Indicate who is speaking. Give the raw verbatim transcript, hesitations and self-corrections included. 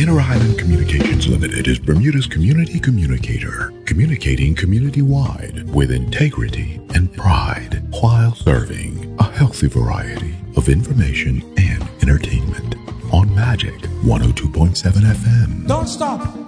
Speaker 1: Inner Island Communications Limited is Bermuda's community communicator, communicating community-wide with integrity and pride while serving a healthy variety of information and entertainment on Magic one oh two point seven F M.
Speaker 2: Don't stop.